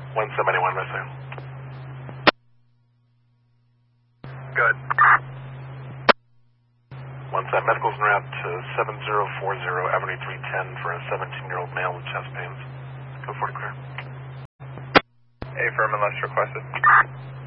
171 missing. Good. 17, medical's en route to 7040 Avenue 310 for a 17-year-old male with chest pains. Go 40 clear. Affirm unless requested.